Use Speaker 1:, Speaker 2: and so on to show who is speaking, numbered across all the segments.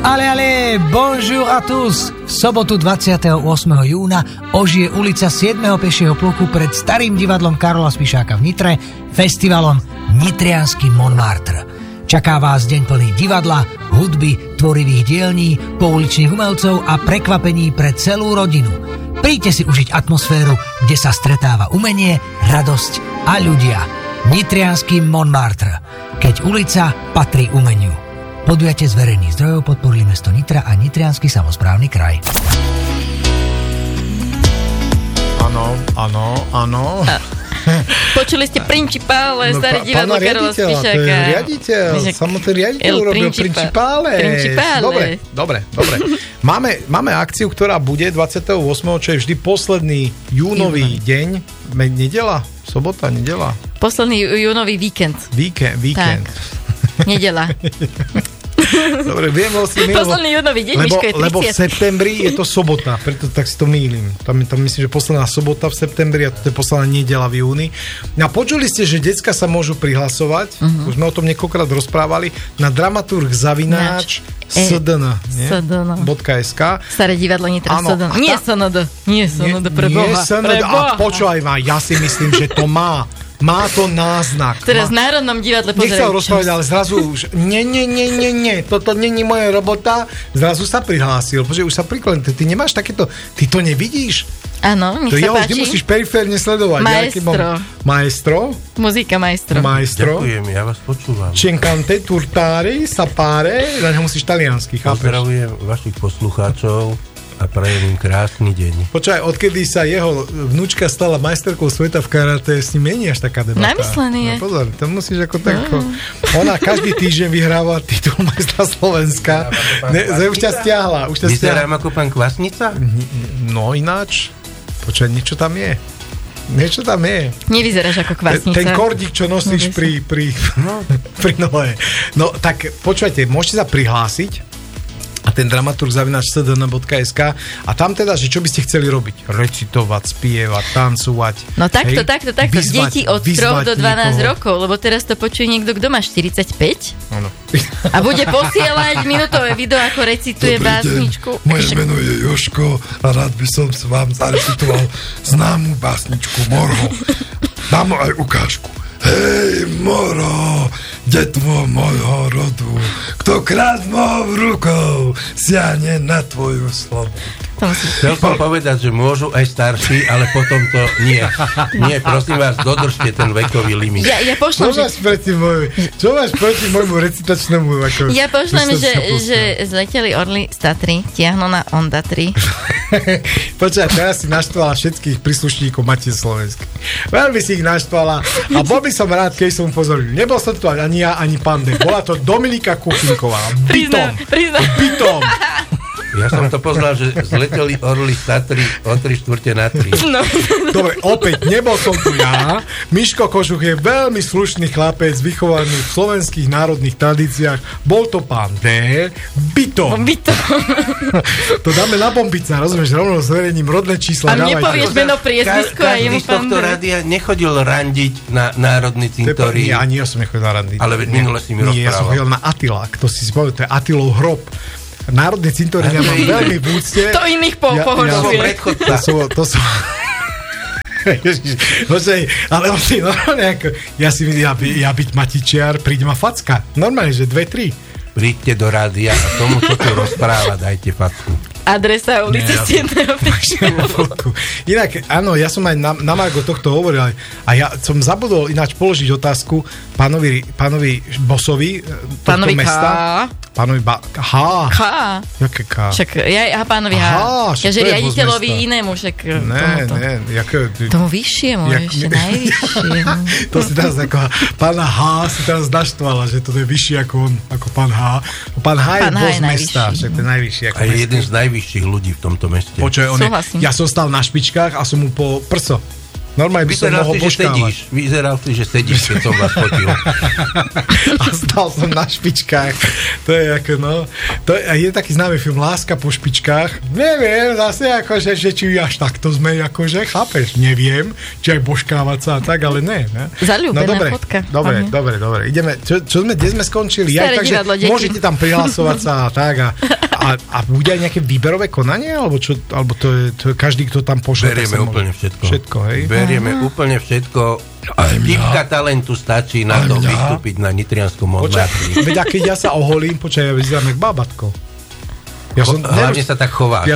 Speaker 1: Ale, bonjour à tous! V sobotu 28. júna ožije ulica 7. pešieho pluku pred starým divadlom Karola Spišáka v Nitre festivalom Nitriansky Montmartre. Čaká vás deň plný divadla, hudby, tvorivých dielní, pouličných umelcov a prekvapení pre celú rodinu. Príďte si užiť atmosféru, kde sa stretáva umenie, radosť a ľudia. Nitriansky Montmartre, keď ulica patrí umeniu. Podujatie z verejných zdrojov podporili mesto Nitra a Nitriansky samosprávny kraj. Áno.
Speaker 2: Počuli ste Principále, starý divadlo Karola Spišáka.
Speaker 3: To je riaditeľ, samotný riaditeľ urobil Principále. Dobre. Máme akciu, ktorá bude 28., čo je vždy posledný júnový deň. Nedela? Sobota, nedela?
Speaker 2: Posledný júnový víkend.
Speaker 3: Víkend.
Speaker 2: Nedela.
Speaker 3: Dobre, viem vlastne
Speaker 2: posledný júnový deň, Miško, je 30.
Speaker 3: Lebo v septembri je to sobota, preto tak si to mýlim. Tam myslím, že posledná sobota v septembri a to je posledná nedeľa v júni. A počuli ste, že decka sa môžu prihlasovať, už sme o tom niekoľkokrát rozprávali, na dramaturg@sdn.sk.
Speaker 2: Staré divadlo Nitra SDN. Nie SND, preboha.
Speaker 3: A počúvaj ma, ja si myslím, že to má to náznak.
Speaker 2: Teraz v Národnom divadle pozerajú.
Speaker 3: Nechcel rozprávať, ale zrazu už nie, toto není moja robota. Zrazu sa prihlásil, pretože už sa prikladne. Ty nemáš takéto, ty to nevidíš?
Speaker 2: Áno, nech sa páči.
Speaker 3: Vždy musíš periférne sledovať. Maestro?
Speaker 2: Muzika maestro.
Speaker 4: Ďakujem, ja vás počúvam.
Speaker 3: Cincante, turtare, sapare, len musíš taliansky, chápeš?
Speaker 4: Pozdravujem vašich poslucháčov a prajem im krásny deň.
Speaker 3: Počkaj, odkedy sa jeho vnúčka stala majsterkou sveta v karate, s ním nie až taká debata.
Speaker 2: Namyslený je.
Speaker 3: No, pozor, to musíš ako tak... Ona každý týždeň vyhráva titul majstra Slovenska. Už ťa stiahla.
Speaker 4: Vyzerám ako pán Kvasnica?
Speaker 3: No ináč. Počkaj, niečo tam je.
Speaker 2: Nevyzeráš ako Kvasnica.
Speaker 3: Ten kordík, čo nosíš pri nohe. No tak počujte, môžete sa prihlásiť a ten dramaturg@sdn.sk a tam teda, že čo by ste chceli robiť? Recitovať, spievať, tancovať.
Speaker 2: No takto. Deti od 3 do 12 rokov, lebo teraz to počuje niekto, kto má 45 a bude posielať minútové video, ako recituje básničku.
Speaker 5: Moje meno je Joško a rád by som vám zarecitoval známu básničku Moro. Dám aj ukážku. Hej, Moro, detvo môjho rodu, kto krásnou rukou siahne na tvoju slobodu.
Speaker 4: Chcel som povedať, že môžu aj starší, ale potom to nie. Nie, prosím vás, dodržte ten vekový limit.
Speaker 2: Ja pošlem,
Speaker 3: Čo máš proti môjmu recitačnému?
Speaker 2: Ja pošlem, že zleteli orly z Tatry, tiahnu na Onda 3.
Speaker 3: Počkaj, teraz si naštvala všetkých príslušníkov Matice Slovenskej. Veľmi si ich naštvala a bol by som rád, keď som upozoril. Nebol som tu ani ja, ani pán D. Bola to Dominika Kuchinková.
Speaker 2: Priznám.
Speaker 3: Bytom.
Speaker 4: Ja som to poznal, že zleteli orly z Tatry o 3/4 na 3.
Speaker 2: No.
Speaker 3: Dobre, opäť nebol som tu ja. Miško Kožuch je veľmi slušný chlapec, vychovaný v slovenských národných tradíciách. Bol to pán D. Bytom. To dáme na bombica, rozumieš? Rovno zverejním rodné čísla.
Speaker 2: A mne povieš meno priezvisko a jemu pán D.
Speaker 4: Každý z tohto rádia nechodil randiť na národný cintorín.
Speaker 3: Ani ja som nechodil na randiť.
Speaker 4: Ale minule si mi rozprával.
Speaker 3: Nie, ja som chodil na Attila. Kto si spomenul, to je Attilov hrob. Národný cintorín ja mám veľmi v úcte.
Speaker 2: To iných pohodluje.
Speaker 3: To sú... Ježiš, ale on si normálne ako... Ja byť matičiar, príde ma facka. Normálne, že 2-3.
Speaker 4: Príďte do rádia a tomu, čo tu rozpráva, dajte facku.
Speaker 2: Adresa ulice 7.
Speaker 3: Inak, áno, ja som aj na margo tohto hovoril a ja som zabudol ináč položiť otázku pánovi bosovi tohto mesta. Pánovi H. Jaké K?
Speaker 2: Však ja pánovi H. Keďže riaditeľovi inému, však tomu vyššiemu, ešte najvyššiemu.
Speaker 3: To si teraz ako pána H si teraz naštvala, že to je vyšší ako pán H. Pán H je boss mesta, však to je najvyšší ako
Speaker 4: mesta. A je jeden z najvyšších ľudí v tomto meste.
Speaker 3: Ja som stal na špičkách a som mu po prso. Normálne by som mohol božkávať.
Speaker 4: Vyzeral si, že sedíš, keď som vás fotil.
Speaker 3: A stal som na špičkách. To je ako, no... Je taký známy film Láska po špičkách. Neviem, zase akože, že či až takto sme, akože, chápeš? Neviem, či aj božkávať sa a tak, ale ne.
Speaker 2: Zaľúbená fotka.
Speaker 3: Dobre. Ideme, kde sme skončili?
Speaker 2: Staré divadlo, deti.
Speaker 3: Môžete tam prihlasovať sa a tak a bude aj nejaké výberové konanie? Alebo to je každý, kto tam pošle?
Speaker 4: Berieme úplne všetko.
Speaker 3: Všetko, hej?
Speaker 4: Berieme úplne všetko. Vtipka talentu stačí na to vystúpiť na nitrianskom Montmartre.
Speaker 3: Veď keď ja sa oholím, ja vyzerám jak bábatko.
Speaker 4: Hlavne sa tak chováš.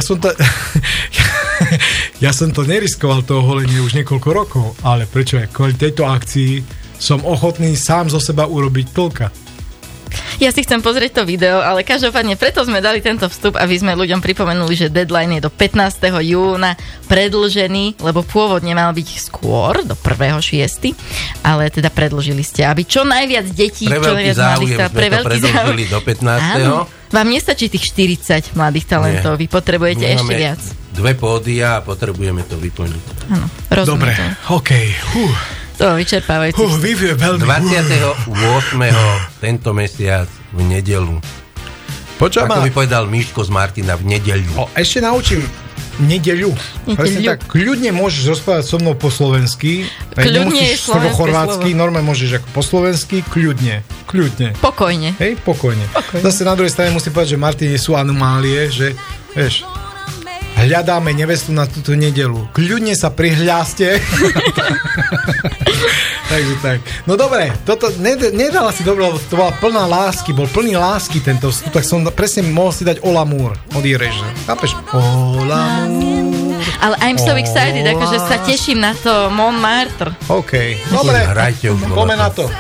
Speaker 3: Ja som to neriskoval, to oholenie už niekoľko rokov, ale prečo? Kvôli tejto akcii som ochotný sám zo seba urobiť plka.
Speaker 2: Ja si chcem pozrieť to video, ale každopádne preto sme dali tento vstup, aby sme ľuďom pripomenuli, že deadline je do 15. júna predĺžený, lebo pôvodne mal byť skôr, do 1.6., ale teda predĺžili ste, aby čo najviac detí, čo najviac mladých sa
Speaker 4: predĺžili do 15.
Speaker 2: Áno, vám nestačí tých 40 mladých talentov, vy potrebujete ešte viac.
Speaker 4: 2 pódia a potrebujeme to vyplniť.
Speaker 2: Áno, rozumiem.
Speaker 3: Dobre, okej.
Speaker 2: To vyčerpávajte.
Speaker 4: 28. tento mesiac v nedeľu. Ako by povedal Miško z Martina, v nedeľu.
Speaker 3: Ešte naučím nedeľu. Presne tak, kľudne môžeš rozprávať so mnou po slovensky. Nemusíš srbochorvátsky, normálne môžeš ako po slovensky, kľudne.
Speaker 2: Pokojne.
Speaker 3: Hej, pokojne. Zase na druhej strane musím povedať, že Martine sú anomálie, že vieš, hľadáme nevestu na túto nedeľu. Kľudne sa prihľaste. Takže tak. No dobre, toto nedala si dobre, lebo to bola plná lásky, bol plný lásky tento vstup, tak som presne mohol si dať Olamúr od Jireže. Chápeš? Olamúr.
Speaker 2: Ale I'm so excited, akože sa teším na to Montmartre.
Speaker 3: OK. Dobre,
Speaker 4: Hrajte už.
Speaker 3: poďme na to.